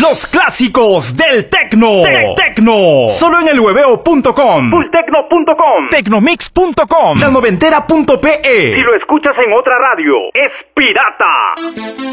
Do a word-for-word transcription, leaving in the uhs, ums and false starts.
Los clásicos del tecno. Te tecno. Solo en el hueveo punto com. fulltecno punto com. Tecnomix punto com. La noventera punto pe. Si lo escuchas en otra radio, es pirata.